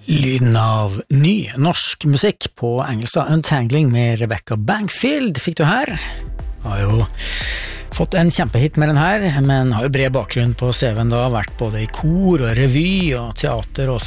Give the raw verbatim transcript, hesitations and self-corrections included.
Lyden av ny norsk musikk på engelsk, Untangling med Rebecca Bankfield fikk du her. Har jo fått en kjempehit med den her, men har jo bred bakgrunn på C V-en da, vært både i kor og revy og teater og